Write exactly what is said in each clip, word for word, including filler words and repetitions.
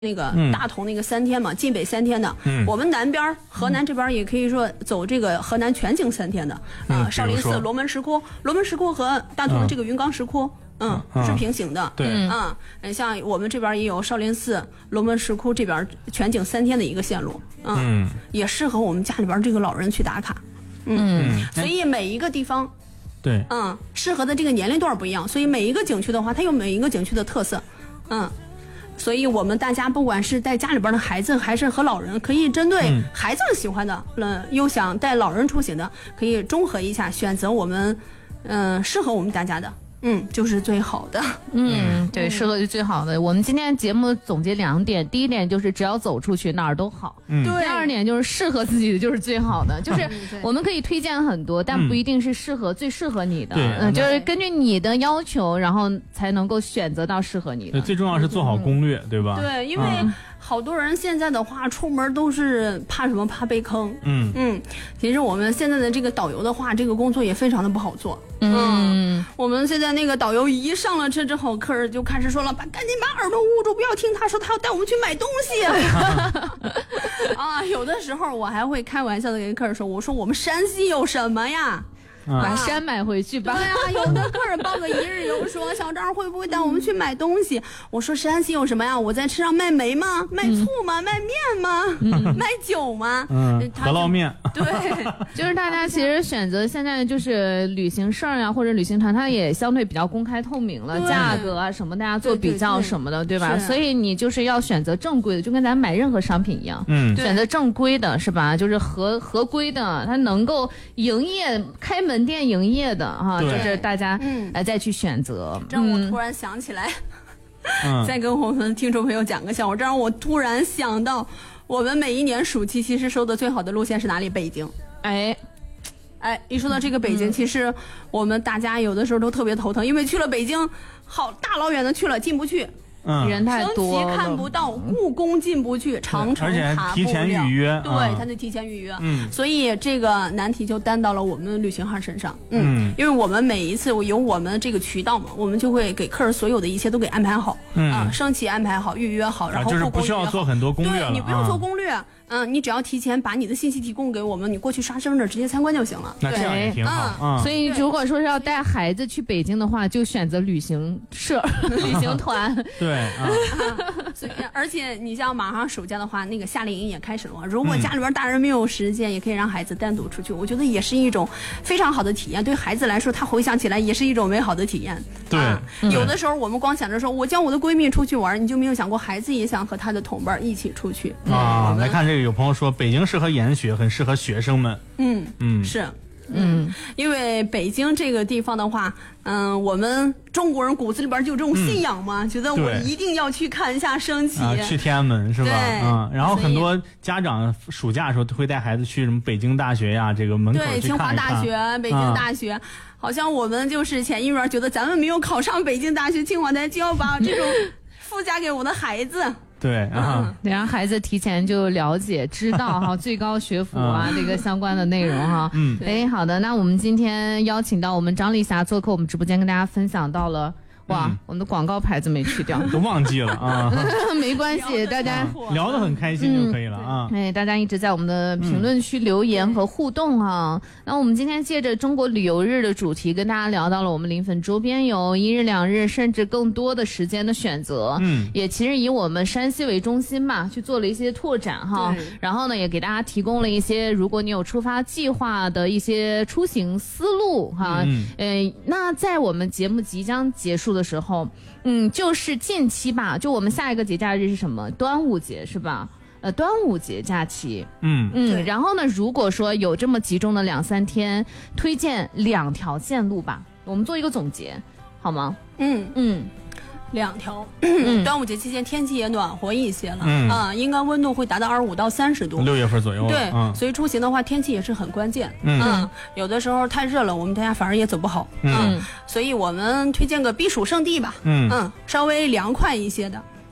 那个大同那个三天嘛，晋北三天的。 嗯， 我们南边河南这边也可以说走这个河南全景三天的啊，少林寺、龙门石窟、龙门石窟和大同的这个云冈石窟。嗯，是平行的。 对， 嗯，像我们这边也有少林寺、龙门石窟这边全景三天的一个线路。嗯，也适合我们家里边这个老人去打卡。嗯，所以每一个地方。 对， 嗯，适合的这个年龄段不一样，所以每一个景区的话，它有每一个景区的特色，嗯，所以我们大家不管是带家里边的孩子，还是和老人，可以针对孩子们喜欢的，嗯，又想带老人出行的，可以综合一下，选择我们，嗯、呃，适合我们大家的。嗯，就是最好的。 嗯，对，适合就最好的。我们今天节目总结两点，第一点就是只要走出去哪儿都好。 嗯， 第二点就是适合自己的就是最好的，就是我们可以推荐很多，但不一定是适合、嗯、最适合你的。 对、 嗯，就是根据你的要求，然后才能够选择到适合你的。 对，最重要是做好攻略，嗯、对吧？ 对，因为。嗯好多人现在的话，出门都是怕什么？怕被坑。 嗯嗯，其实我们现在的这个导游的话，这个工作也非常的不好做。 嗯， 嗯我们现在那个导游一上了车之后，客人就开始说了：“把赶紧把耳朵捂住，不要听他说他要带我们去买东西。”啊，有的时候我还会开玩笑的跟客人说：“我说我们山西有什么呀？” 把山买回去吧。 对呀、啊，有的客人报个一日游说小张会不会带我们去买东西？我说山西有什么呀？我在车上卖煤吗？卖醋吗？嗯、卖面吗？嗯、卖酒吗？ 嗯，饸饹面。 对， 就是大家其实选择现在就是旅行社呀、啊、或者旅行团，它也相对比较公开透明了，价格啊什么大家做比较什么的， 对, 对, 对, 对吧？所以你就是要选择正规的，就跟咱买任何商品一样， 嗯， 选择正规的是吧？就是合合规的，它能够营业开门。门店营业的哈，就是大家呃再去选择。 这让我突然想起来，嗯、再跟我们听众朋友讲个笑话。这让我突然想到，我们每一年暑期其实收的最好的路线是哪里？北京。 哎， 哎，一说到这个北京，嗯、其实我们大家有的时候都特别头疼，因为去了北京，好大老远的去了进不去。 嗯， 人太多了， 升旗看不到，故宫进不去，长城爬不了， 提前预约， 对，他得提前预约， 嗯， 所以这个难题就担到了我们旅行号身上， 嗯， 因为我们每一次有我们这个渠道嘛，我们就会给客人所有的一切都给安排好， 嗯啊，升旗安排好，预约好，然后就是不需要做很多攻略了， 对，你不用做攻略。嗯，你只要提前把你的信息提供给我们，你过去刷身份证直接参观就行了。 那这样也挺好。 嗯，所以如果说是要带孩子去北京的话，就选择旅行社、旅行团。 对啊。 所以，而且你像马上暑假的话，那个夏令营也开始了嘛。如果家里边大人没有时间，嗯、也可以让孩子单独出去，我觉得也是一种非常好的体验。对孩子来说，他回想起来也是一种美好的体验。 对。 啊嗯、有的时候我们光想着说我叫我的闺蜜出去玩，你就没有想过孩子也想和他的同伴一起出去。 啊，来看这个。有朋友说北京适合研学，很适合学生们。 嗯嗯， 是， 嗯， 因为北京这个地方的话，嗯，我们中国人骨子里边就有这种信仰嘛，嗯、觉得我一定要去看一下升旗， 啊、去天安门是吧？ 嗯， 然后很多家长暑假的时候会带孩子去什么北京大学呀，这个门口去看一看。 对，清华大学、北京大学。啊好像我们就是潜意识觉得咱们没有考上北京大学、清华大学，就要把这种附加给我的孩子。 对啊， 得让孩子提前就了解、知道哈最高学府啊、嗯、这个相关的内容哈。 嗯， 哎，好的，那我们今天邀请到我们张丽霞做客我们直播间，跟大家分享到了。哇，嗯、我们的广告牌子没去掉， 都忘记了啊。 没关系，大家、 啊、聊得很开心就可以了啊。 哎、嗯，大家一直在我们的评论区留言和互动哈。嗯、那我们今天借着中国旅游日的主题，跟大家聊到了我们临汾周边有一日、两日，甚至更多的时间的选择。 嗯， 也其实以我们山西为中心嘛，去做了一些拓展哈。然后呢，也给大家提供了一些，如果你有出发计划的一些出行思路哈。 嗯， 呃，那在我们节目即将结束的时候，嗯，就是近期吧，就我们下一个节假日是什么？端午节是吧？呃，端午节假期。 嗯嗯，然后呢，如果说有这么集中的两三天，推荐两条线路吧，我们做一个总结，好吗？ 嗯嗯。 两条，嗯、端午节期间天气也暖和一些了，嗯啊，应该温度会达到二十五到三十度， 六月份左右。 对， 嗯、 所以出行的话，天气也是很关键。 嗯， 嗯有的时候太热了，我们大家反而也走不好。 嗯， 所以我们推荐个避暑胜地吧。 嗯嗯，稍微凉快一些的。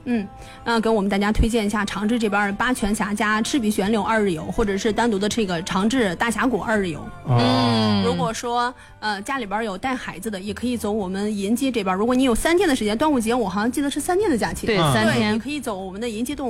嗯，呃，给我们大家推荐一下长治这边八泉峡加赤壁悬柳二日游，或者是单独的这个长治大峡谷二日游。 嗯， 如果说呃家里边有带孩子的，也可以走我们银街这边。如果你有三天的时间，端午节我好像记得是三天的假期， 对，三天， 你可以走我们的银街动物